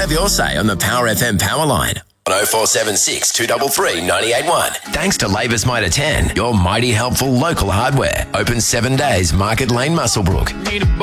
Have your say on the Power FM power line on 0476 233 981. Thanks to Labour's Mitre 10, your mighty helpful local hardware. Open 7 days, Market Lane, Muswellbrook.